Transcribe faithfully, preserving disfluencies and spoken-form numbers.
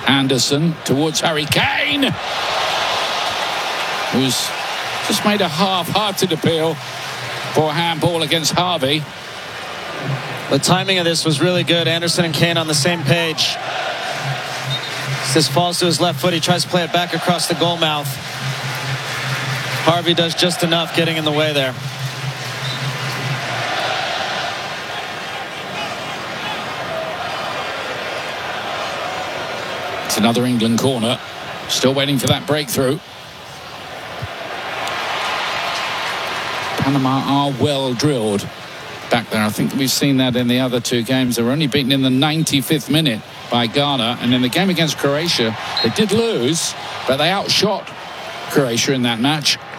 Anderson towards Harry Kane, who's just made a half-hearted appeal for handball against Harvey. The timing of this was really good. Anderson and Kane on the same page. This falls to his left foot. He tries to play it back across the goal mouth. Harvey does just enough, getting in the way there. It's another England corner. Still waiting for that breakthrough. Panama are well drilled back there. I think we've seen that in the other two games. They were only beaten in the ninety-fifth minute by Ghana, and in the game against Croatia they did lose, but they outshot Croatia in that match.